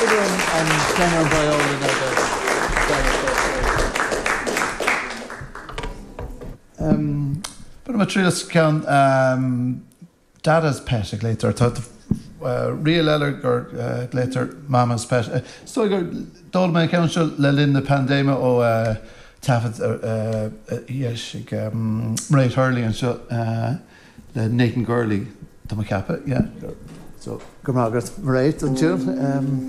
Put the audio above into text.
and Shannon Viola but I'm a trillis can dada's pet later thought real eller later mama's pet so I go dol my council lelin the pandemic o Taffet yes Mairead Hurley and so the Nathan Gurley to my kappa yeah so go Margaret Mairead and Jill